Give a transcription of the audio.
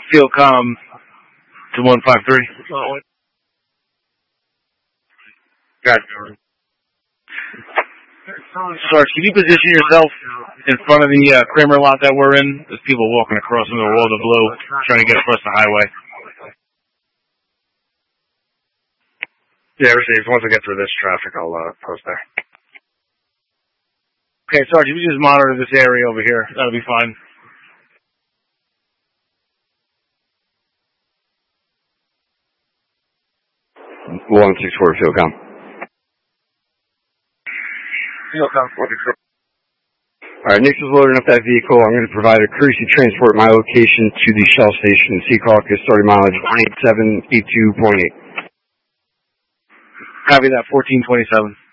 Field com to 153. Gotcha. Sarge, can you position yourself in front of the Kramer lot that we're in? There's people walking across in the world of blue trying to get across the highway. Yeah, received. Once I get through this traffic, I'll post there. Okay, Sarge, if you just monitor this area over here, that'll be fine. One 64 Fieldcom. Fieldcom. Alright, Nick is loading up that vehicle. I'm going to provide a courtesy transport at my location to the Shell station in Secaucus, starting mileage 18782.8. Copy that, 1427.